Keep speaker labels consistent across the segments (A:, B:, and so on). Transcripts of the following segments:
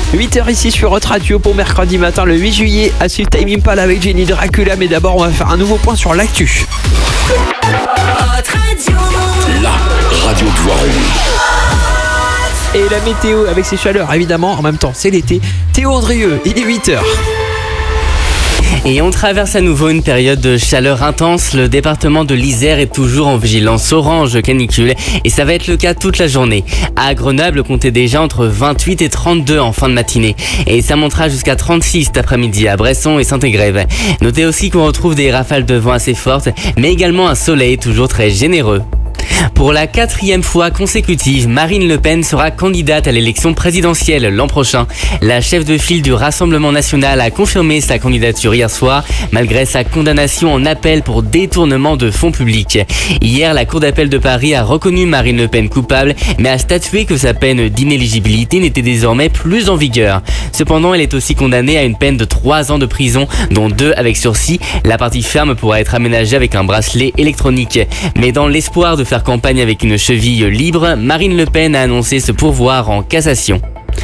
A: 8h ici sur Hot Radio pour mercredi matin le 8 juillet. À suivre Tame Impala avec Jenny Dracula. Mais d'abord, on va faire un nouveau point sur l'actu.
B: La radio de Voiron.
A: Et la météo avec ses chaleurs, évidemment. En même temps, c'est l'été. Théo Andrieux, il est 8h.
C: Et on traverse à nouveau une période de chaleur intense. Le département de l'Isère est toujours en vigilance orange canicule et ça va être le cas toute la journée. À Grenoble, comptez déjà entre 28 et 32 en fin de matinée et ça montera jusqu'à 36 cet après-midi à Bresson et Saint-Égrève. Notez aussi qu'on retrouve des rafales de vent assez fortes mais également un soleil toujours très généreux. Pour la 4e fois consécutive, Marine Le Pen sera candidate à l'élection présidentielle l'an prochain. La chef de file du Rassemblement national a confirmé sa candidature hier soir, malgré sa condamnation en appel pour détournement de fonds publics. Hier, la Cour d'appel de Paris a reconnu Marine Le Pen coupable, mais a statué que sa peine d'inéligibilité n'était désormais plus en vigueur. Cependant, elle est aussi condamnée à une peine de 3 ans de prison, dont 2 avec sursis. La partie ferme pourra être aménagée avec un bracelet électronique. Mais dans l'espoir de faire campagne avec une cheville libre, Marine Le Pen a annoncé se pourvoir en cassation.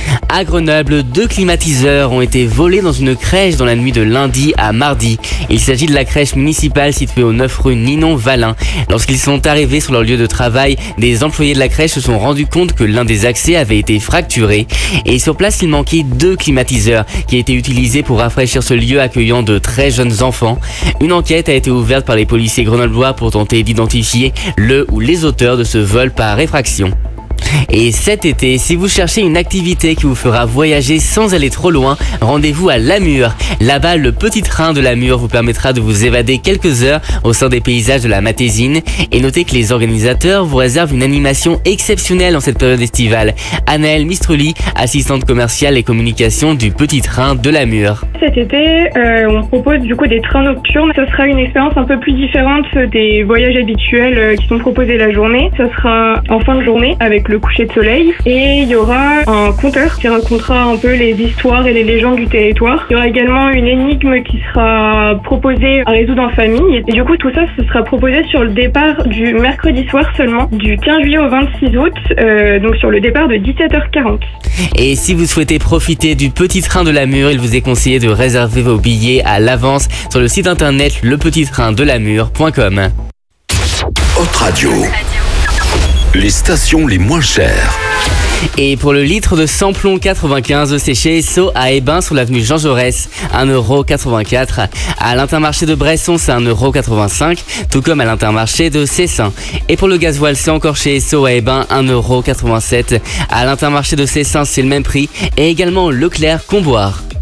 C: À Grenoble, 2 climatiseurs ont été volés dans une crèche dans la nuit de lundi à mardi. Il s'agit de la crèche municipale située au 9 rue Ninon-Valin. Lorsqu'ils sont arrivés sur leur lieu de travail, des employés de la crèche se sont rendus compte que l'un des accès avait été fracturé. Et sur place, il manquait 2 climatiseurs qui étaient utilisés pour rafraîchir ce lieu accueillant de très jeunes enfants. Une enquête a été ouverte par les policiers grenoblois pour tenter d'identifier le ou les auteurs de ce vol par effraction. Et cet été, si vous cherchez une activité qui vous fera voyager sans aller trop loin, rendez-vous à Lamure. Là-bas, le petit train de Lamure vous permettra de vous évader quelques heures au sein des paysages de la Matésine. Et notez que les organisateurs vous réservent une animation exceptionnelle en cette période estivale. Anaëlle Mistruli, assistante commerciale et communication du petit train de Lamure.
D: Cet été, on propose du coup des trains nocturnes. Ce sera une expérience un peu plus différente des voyages habituels qui sont proposés la journée. Ce sera en fin de journée avec le coucher de soleil et il y aura un conteur qui racontera un peu les histoires et les légendes du territoire. Il y aura également une énigme qui sera proposée à résoudre en famille et du coup tout ça ce sera proposé sur le départ du mercredi soir seulement du 15 juillet au 26 août donc sur le départ de 17h40.
C: Et si vous souhaitez profiter du petit train de Lamure, il vous est conseillé de réserver vos billets à l'avance sur le site internet lepetittraindelamure.com.
B: Hot Radio. Les stations les moins chères.
C: Et pour le litre de samplon 95, c'est chez Esso à Hébin sur l'avenue Jean Jaurès, 1,84€. À l'Intermarché de Bresson, c'est 1,85€, tout comme à l'Intermarché de Cessin. Et pour le gasoil, c'est encore chez Esso à Hébin, 1,87€. À l'Intermarché de Cessin, c'est le même prix. Et également Leclerc Comboire.